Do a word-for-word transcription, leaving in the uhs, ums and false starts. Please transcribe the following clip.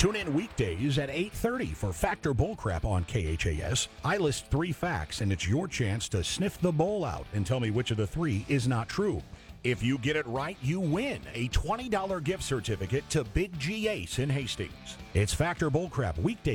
Tune in weekdays at eight thirty for Factor Bullcrap on K H A S. I list three facts, and it's your chance to sniff the bowl out and tell me which of the three is not true. If you get it right, you win a twenty dollars gift certificate to Big G Ace in Hastings. It's Factor Bullcrap weekdays